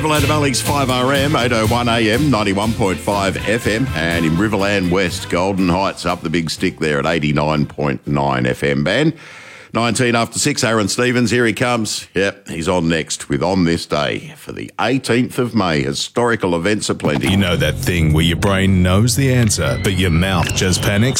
Riverland of Alex 5RM, 8:01 AM, 91.5 FM, and in Riverland West, Golden Heights up the big stick there at 89.9 FM band. 19 after 6, Aaron Stevens, here he comes. Yep, he's on next with On This Day for the 18th of May. Historical events aplenty. You know that thing where your brain knows the answer, but your mouth just panics?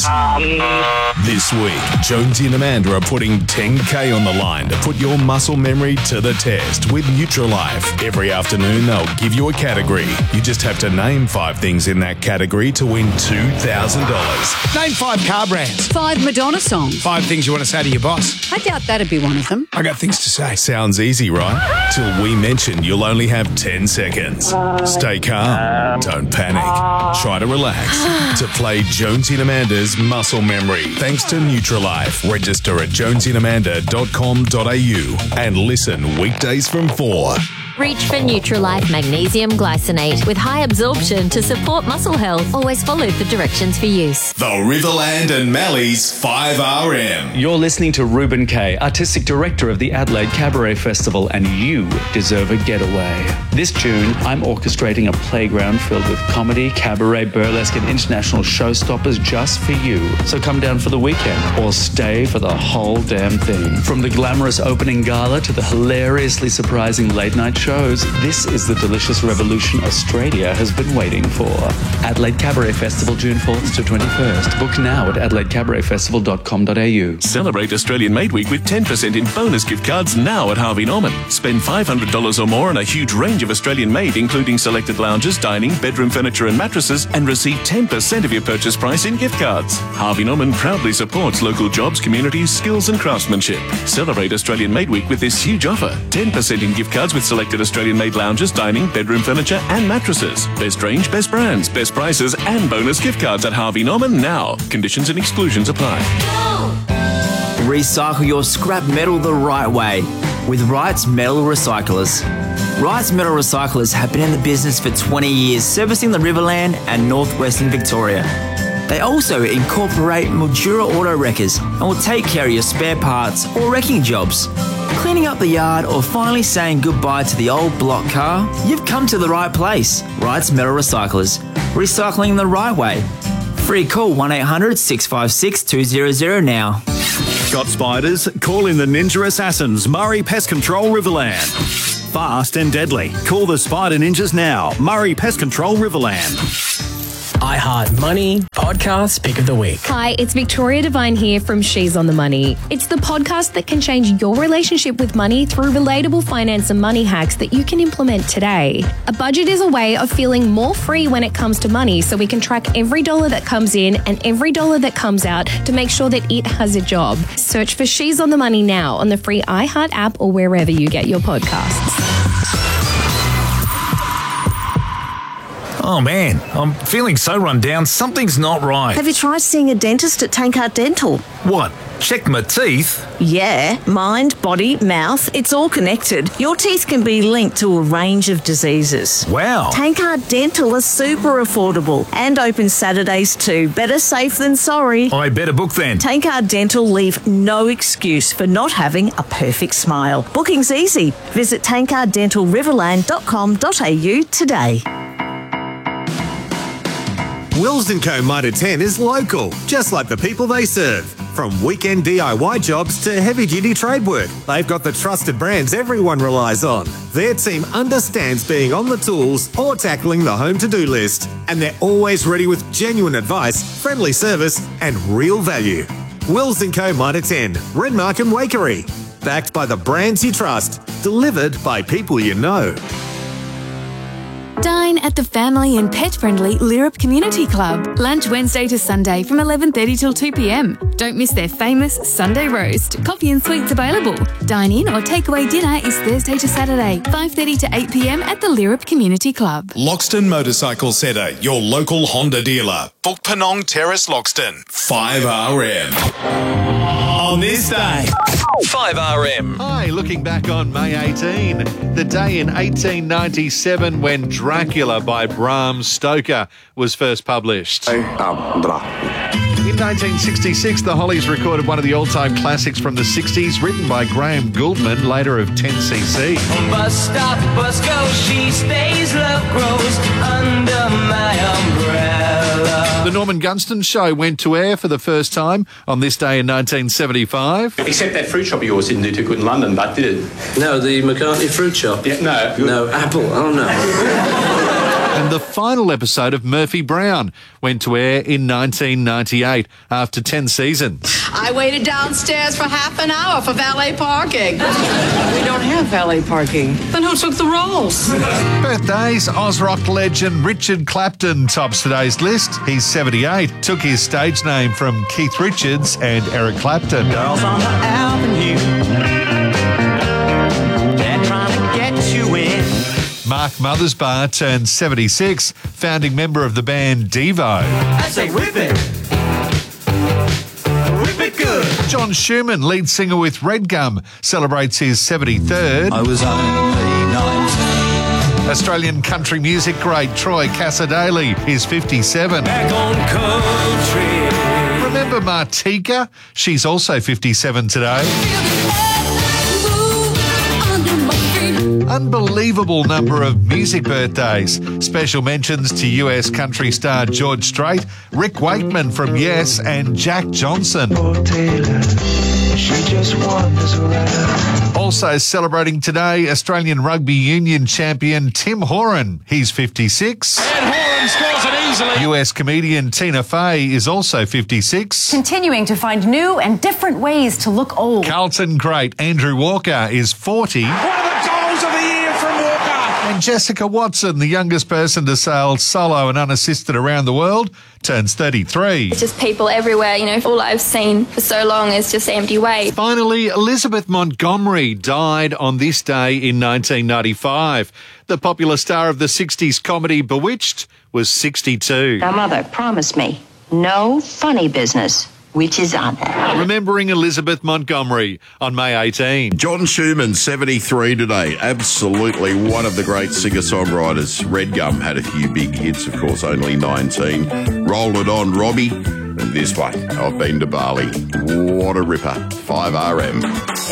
This week, Jonesy and Amanda are putting 10K on the line to put your muscle memory to the test with Nutrilife. Every afternoon, they'll give you a category. You just have to name 5 things in that category to win $2,000. Name 5 car brands. 5 Madonna songs. 5 things you want to say to your boss. I doubt that'd be one of them. I got things to say. Sounds easy, right? Till we mention you'll only have 10 seconds. Stay calm. Don't panic. Try to relax. To play Jonesy and Amanda's Muscle Memory. Thanks to Nutrilife. Register at jonesyandamanda.com.au and listen weekdays from 4. Reach for Nutrilife Magnesium Glycinate with high absorption to support muscle health. Always follow the directions for use. The Riverland and Mally's 5RM. You're listening to Ruben Kay, Artistic Director of the Adelaide Cabaret Festival, and you deserve a getaway. This June, I'm orchestrating a playground filled with comedy, cabaret, burlesque, and international showstoppers just for you. So come down for the weekend or stay for the whole damn thing. From the glamorous opening gala to the hilariously surprising late-night shows, this is the delicious revolution Australia has been waiting for. Adelaide Cabaret Festival, June 4th to 21st. Book now at adelaidecabaretfestival.com.au. Celebrate Australian Made Week with 10% in bonus gift cards now at Harvey Norman. Spend $500 or more on a huge range of Australian made, including selected lounges, dining, bedroom furniture and mattresses, and receive 10% of your purchase price in gift cards. Harvey Norman proudly supports local jobs, communities, skills and craftsmanship. Celebrate Australian Made Week with this huge offer. 10% in gift cards with selected Australian-made lounges, dining, bedroom furniture and mattresses. Best range, best brands, best prices and bonus gift cards at Harvey Norman now. Conditions and exclusions apply. Recycle your scrap metal the right way with Wright's Metal Recyclers. Wright's Metal Recyclers have been in the business for 20 years, servicing the Riverland and northwestern Victoria. They also incorporate Mildura auto wreckers and will take care of your spare parts or wrecking jobs. Cleaning up the yard or finally saying goodbye to the old block car? You've come to the right place. Wright's Metal Recyclers. Recycling the right way. Free call 1-800-656-200 now. Got spiders? Call in the Ninja Assassins, Murray Pest Control Riverland. Fast and deadly. Call the Spider Ninjas now. Murray Pest Control Riverland. iHeart Money Podcast Pick of the Week. Hi, it's Victoria Devine here from She's on the Money. It's the podcast that can change your relationship with money through relatable finance and money hacks that you can implement today. A budget is a way of feeling more free when it comes to money, so we can track every dollar that comes in and every dollar that comes out to make sure that it has a job. Search for She's on the Money now on the free iHeart app or wherever you get your podcasts. Oh man, I'm feeling so run down, something's not right. Have you tried seeing a dentist at Tankard Dental? What? Checked my teeth? Yeah, mind, body, mouth, it's all connected. Your teeth can be linked to a range of diseases. Wow. Tankard Dental is super affordable and open Saturdays too. Better safe than sorry. I better book then. Tankard Dental leave no excuse for not having a perfect smile. Booking's easy. Visit tankarddentalriverland.com.au today. Wills & Co Mitre 10 is local, just like the people they serve. From weekend DIY jobs to heavy-duty trade work, they've got the trusted brands everyone relies on. Their team understands being on the tools or tackling the home to-do list, and they're always ready with genuine advice, friendly service and real value. Wills & Co Mitre 10, Renmark and Wakery. Backed by the brands you trust, delivered by people you know. Dine at the family and pet-friendly Lirrup Community Club. Lunch Wednesday to Sunday from 11:30 till 2 p.m. Don't miss their famous Sunday roast. Coffee and sweets available. Dine in or takeaway dinner is Thursday to Saturday, 5:30 to 8 p.m. at the Lirrup Community Club. Loxton Motorcycle Centre, your local Honda dealer. Book Penong Terrace, Loxton. 5RM. On this day. 5RM. Hi, looking back on May 18, the day in 1897 when Dracula by Bram Stoker was first published. In 1966, the Hollies recorded one of the all-time classics from the 60s, written by Graham Gouldman, later of 10cc. Bus stop, bus goes, she stays, love grows under my umbrella. The Norman Gunston Show went to air for the first time on this day in 1975. Except that fruit shop of yours didn't do too good in London, but did it? No, the McCartney fruit shop. Yeah, no. No, Apple. Oh, no. And the final episode of Murphy Brown went to air in 1998 after 10 seasons. I waited downstairs for half an hour for valet parking. We don't have valet parking. Then who took the rolls? Birthdays, Oz rock legend Richard Clapton tops today's list. He's 78. Took his stage name from Keith Richards and Eric Clapton. Girls on the avenue, they're trying to get you in. Mark Mothersbaugh turned 76, founding member of the band Devo. I say whip it. Whip it good. John Schumann, lead singer with Red Gum, celebrates his 73rd. I was only 19. Australian country music great Troy Cassar-Daley is 57. Back on country. Remember Martika? She's also 57 today. Unbelievable number of music birthdays. Special mentions to US country star George Strait, Rick Wakeman from Yes, and Jack Johnson. Also celebrating today, Australian rugby union champion Tim Horan. He's 56. And Horan scores it easily. US comedian Tina Fey is also 56. Continuing to find new and different ways to look old. Carlton great Andrew Walker is 40. One of the goals of the year from Walker. And Jessica Watson, the youngest person to sail solo and unassisted around the world, turns 33. It's just people everywhere, you know, all I've seen for so long is just empty waste. Finally, Elizabeth Montgomery died on this day in 1995. The popular star of the 60s comedy Bewitched was 62. Now, Mother, promise me, no funny business. Which is on. Remembering Elizabeth Montgomery on May 18. John Schumann, 73 today. Absolutely one of the great singer-songwriters. Red Gum had a few big hits, of course, only 19. Roll It On, Robbie. And this one, I've Been to Bali. What a ripper. 5RM.